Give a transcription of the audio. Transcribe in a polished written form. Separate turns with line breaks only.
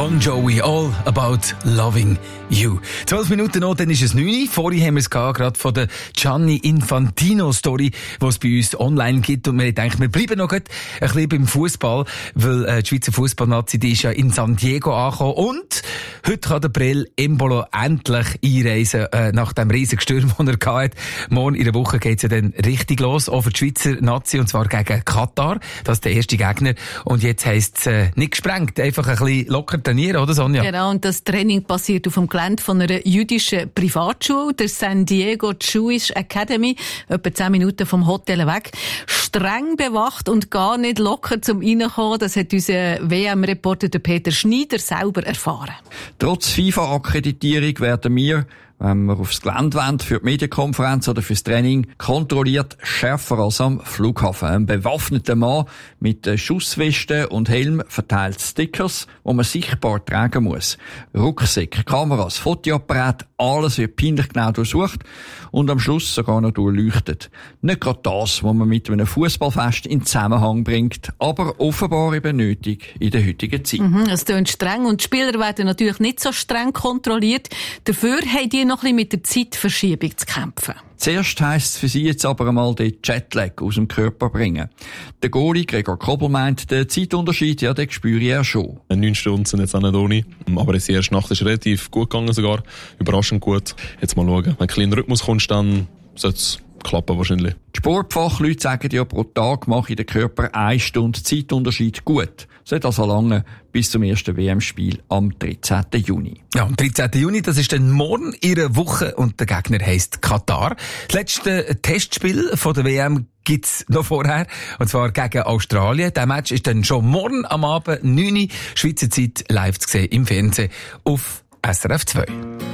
Bon Jovi, All About Loving You. 12 Minuten noch, dann ist es 9. Vorhin haben wir es gerade von der Gianni Infantino-Story, die es bei uns online gibt. Und wir denken, wir bleiben noch ein bisschen beim Fußball, weil die Schweizer Fußballnazi, die ist ja in San Diego angekommen. Und heute kann der Brel Embolo endlich einreisen, nach dem riesigen Sturm, den er hatte. Morgen in der Woche geht es ja dann richtig los, auch für die Schweizer Nazi, und zwar gegen Katar. Das ist der erste Gegner. Und jetzt heisst es nicht gesprengt, einfach ein bisschen locker trainieren, oder Sonja?
Genau, und das Training passiert auf dem Gelände von einer jüdischen Privatschule, der San Diego Jewish Academy, etwa 10 Minuten vom Hotel weg. Streng bewacht und gar nicht locker zum Reinkommen, das hat unser WM-Reporter Peter Schneider selber erfahren.
Trotz FIFA-Akkreditierung werden wir, wenn wir aufs Gelände wollen, für die Medienkonferenz oder fürs Training, kontrolliert schärfer als am Flughafen. Ein bewaffneter Mann mit Schussweste und Helm verteilt Stickers, die man sichtbar tragen muss. Rucksäcke, Kameras, Fotoapparat, alles wird peinlich genau durchsucht und am Schluss sogar noch durchleuchtet. Nicht gerade das, was man mit einem Fußballfest in Zusammenhang bringt, aber offenbar eben nötig in der heutigen Zeit.
Es klingt streng und die Spieler werden natürlich nicht so streng kontrolliert. Dafür haben die noch ein bisschen mit der Zeitverschiebung zu kämpfen.
Zuerst heisst es für sie jetzt aber einmal den Jetlag aus dem Körper bringen. Der Goalie Gregor Kobel meint, den Zeitunterschied, ja, den spüre er schon.
9 Stunden sind jetzt auch nicht ohne. Aber die erste Nacht ist relativ gut gegangen sogar. Überraschend gut. Jetzt mal schauen. Wenn ein kleiner Rhythmus kommt, dann sollte es klappen wahrscheinlich.
Die Sportfachleute sagen ja, pro Tag mache der Körper 1 Stunde Zeitunterschied gut. Sollte also lange bis zum ersten WM-Spiel am 13. Juni.
Ja, am 13. Juni, das ist dann morgen in einer Woche und der Gegner heisst Katar. Das letzte Testspiel von der WM gibt's noch vorher, und zwar gegen Australien. Der Match ist dann schon morgen am Abend 9 Uhr Schweizer Zeit live zu sehen im Fernsehen auf SRF 2.